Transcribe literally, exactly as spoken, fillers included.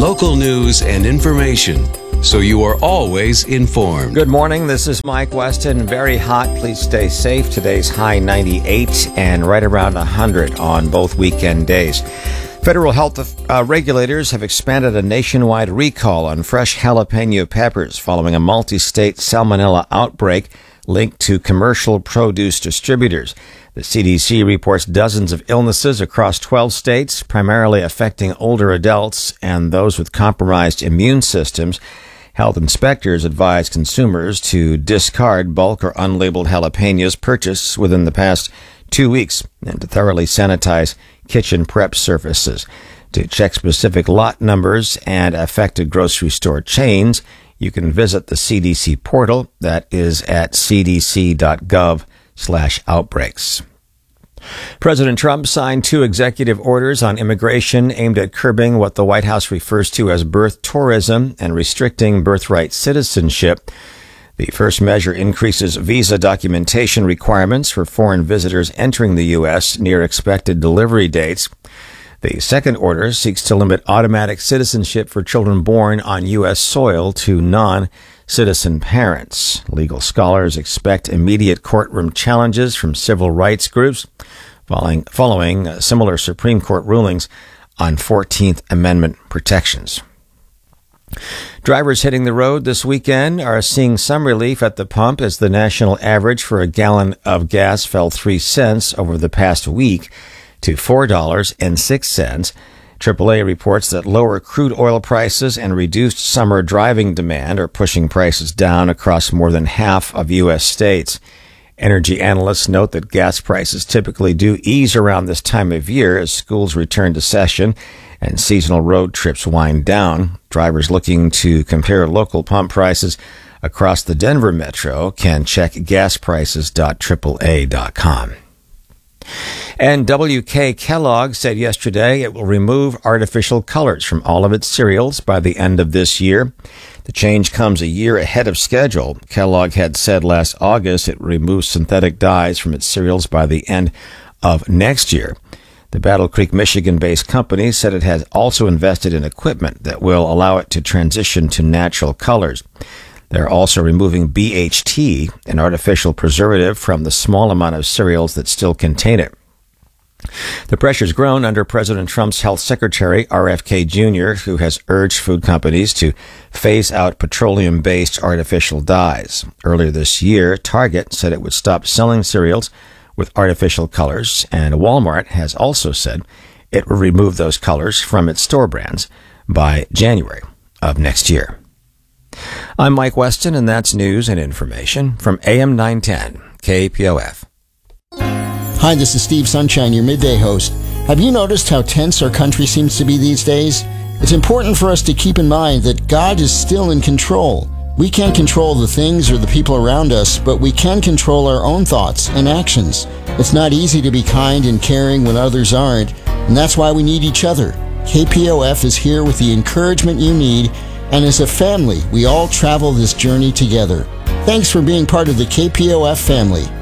local news and information, so you are always informed. Good morning. This is Mike Weston. Very hot. Please stay safe. Today's high ninety-eight and right around one hundred on both weekend days. Federal health uh, regulators have expanded a nationwide recall on fresh jalapeno peppers following a multi-state salmonella outbreak linked to commercial produce distributors. The C D C reports dozens of illnesses across twelve states, primarily affecting older adults and those with compromised immune systems. Health inspectors advise consumers to discard bulk or unlabeled jalapenos purchased within the past two weeks and to thoroughly sanitize kitchen prep surfaces. To check specific lot numbers and affected grocery store chains, you can visit the C D C portal. That is at c d c dot gov slash outbreaks. President Trump signed two executive orders on immigration aimed at curbing what the White House refers to as birth tourism and restricting birthright citizenship. The first measure increases visa documentation requirements for foreign visitors entering the U S near expected delivery dates. The second order seeks to limit automatic citizenship for children born on U S soil to non-citizen parents. Legal scholars expect immediate courtroom challenges from civil rights groups following, following similar Supreme Court rulings on fourteenth Amendment protections. Drivers hitting the road this weekend are seeing some relief at the pump as the national average for a gallon of gas fell three cents over the past week to four dollars and six cents. triple A reports that lower crude oil prices and reduced summer driving demand are pushing prices down across more than half of U S states. Energy analysts note that gas prices typically do ease around this time of year as schools return to session and seasonal road trips wind down. Drivers looking to compare local pump prices across the Denver metro can check gas prices dot triple A dot com. And W K Kellogg said yesterday it will remove artificial colors from all of its cereals by the end of this year. The change comes a year ahead of schedule. Kellogg had said last August it removes synthetic dyes from its cereals by the end of next year. The Battle Creek, Michigan-based company said it has also invested in equipment that will allow it to transition to natural colors. They're also removing B H T, an artificial preservative, from the small amount of cereals that still contain it. The pressure's grown under President Trump's health secretary, R F K Junior, who has urged food companies to phase out petroleum-based artificial dyes. Earlier this year, Target said it would stop selling cereals with artificial colors, and Walmart has also said it will remove those colors from its store brands by January of next year. I'm Mike Weston, and that's news and information from A M nine ten K P O F. Hi, this is Steve Sunshine, your midday host. Have you noticed how tense our country seems to be these days? It's important for us to keep in mind that God is still in control. We can't control the things or the people around us, but we can control our own thoughts and actions. It's not easy to be kind and caring when others aren't, and that's why we need each other. K P O F is here with the encouragement you need, and as a family, we all travel this journey together. Thanks for being part of the K P O F family.